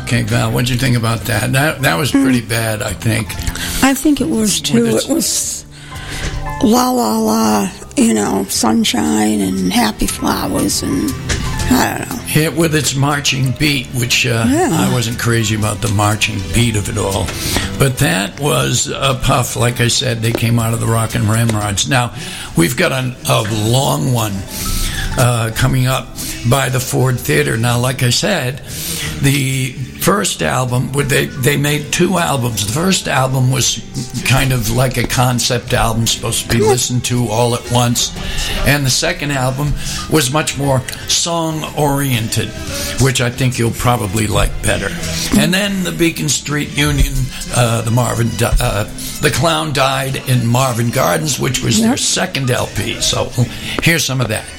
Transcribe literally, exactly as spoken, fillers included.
Okay, Val, what did you think about that? That that was pretty mm. bad, I think. I think it was, too. It was la, la, la, you know, sunshine and happy flowers and... I don't know. Yeah, with its marching beat, which uh, yeah. I wasn't crazy about the marching beat of it all. But that was a Puff. Like I said, they came out of the Rockin' Ramrods. Now, we've got a, a long one uh, coming up by the Ford Theater. Now, like I said, the first album, they, they made two albums. The first album was kind of like a concept album, supposed to be listened to all at once. And the second album was much more song-oriented, which I think you'll probably like better. And then the Beacon Street Union, uh, the Marvin, uh, the Clown Died in Marvin Gardens, which was yep. their second L P. So here's some of that.